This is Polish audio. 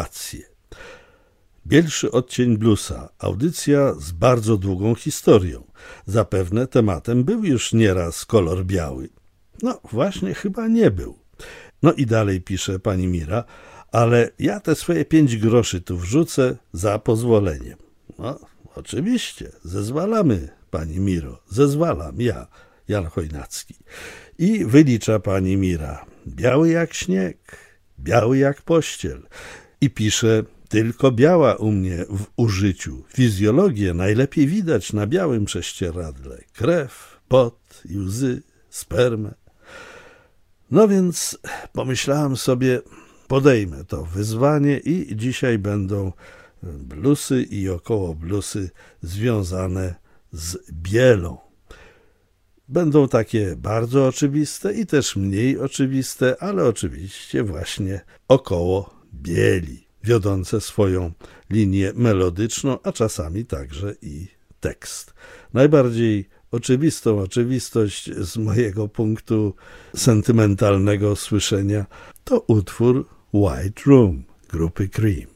rację. Bielszy odcień bluesa, audycja z bardzo długą historią. Zapewne tematem był już nieraz kolor biały. No właśnie chyba nie był. No i dalej pisze pani Mira, ale ja te swoje 5 groszy tu wrzucę za pozwoleniem. No oczywiście, zezwalamy pani Miro, zezwalam ja, Jan Chojnacki. I wylicza pani Mira, biały jak śnieg, biały jak pościel. I pisze, tylko biała u mnie w użyciu. Fizjologię najlepiej widać na białym prześcieradle. Krew, pot i łzy, spermę. No więc pomyślałem sobie, podejmę to wyzwanie i dzisiaj będą bluesy i około bluesy związane z bielą. Będą takie bardzo oczywiste i też mniej oczywiste, ale oczywiście właśnie około bieli, wiodące swoją linię melodyczną, a czasami także i tekst. Najbardziej oczywistą oczywistość z mojego punktu sentymentalnego słyszenia to utwór White Room grupy Cream.